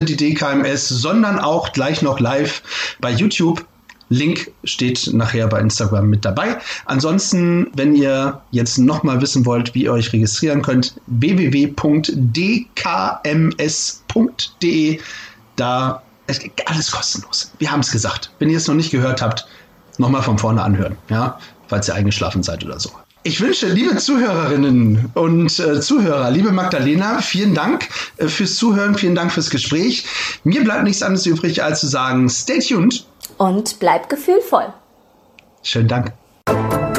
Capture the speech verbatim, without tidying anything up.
die D K M S, sondern auch gleich noch live bei YouTube. Link steht nachher bei Instagram mit dabei. Ansonsten, wenn ihr jetzt noch mal wissen wollt, wie ihr euch registrieren könnt, w w w punkt d k m s punkt d e. Da ist alles kostenlos. Wir haben es gesagt. Wenn ihr es noch nicht gehört habt, noch mal von vorne anhören, ja, falls ihr eingeschlafen seid oder so. Ich wünsche, liebe Zuhörerinnen und äh, Zuhörer, liebe Magdalena, vielen Dank äh, fürs Zuhören, vielen Dank fürs Gespräch. Mir bleibt nichts anderes übrig, als zu sagen, stay tuned. Und bleib gefühlvoll. Schönen Dank.